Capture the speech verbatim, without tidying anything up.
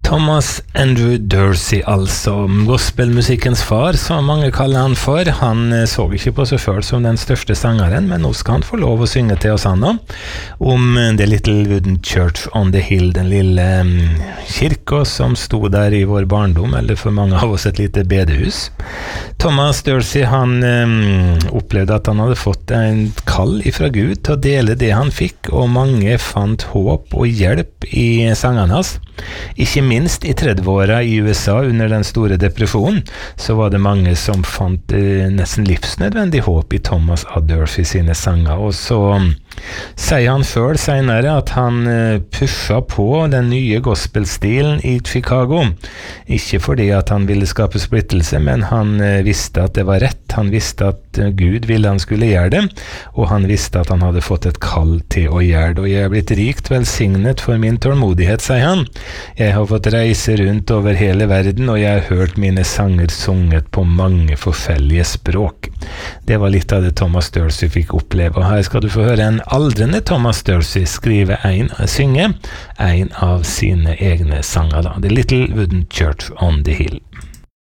Thomas Andrew Dorsey, altså gospelmusikkens far, som mange kaller han for. Han så ikke på seg selv som den største sangeren, men nå skal han få lov å synge til oss han da, om The Little Wooden Church on the Hill, den lille um, kirka som sto der i vår barndom, eller for mange av oss et lite bedehus. Thomas Dorsey, han um, opplevde at han hadde fått en kall ifra Gud til å dele det han fikk, og mange fant håp og hjelp i sangene hans. Ikke minst i tredveåra i U S A under den store depresjonen, så var det mange som fant eh, nesten livsnødvendig håp i Thomas A. Dorsey sine sanger, og så um, sier han selv senere at han eh, pusha på den nye gospelstilen i Chicago, ikke fordi at han ville skape splittelse, men han eh, visste at det var rett, han visste at eh, Gud ville han skulle gjøre det, og han visste at han hadde fått et kall til å gjøre det, og jeg er blitt rikt velsignet for min tålmodighet, sier han. Jeg har fått reise rundt over hele verden, og jeg har hørt mine sanger sunget på mange forskjellige språk. Det var litt av det Thomas Dorsey fikk oppleve, og her skal du få høre en aldrende Thomas Dorsey skrive en, synge en av sine egne sanger da. The Little Wooden Church on the Hill.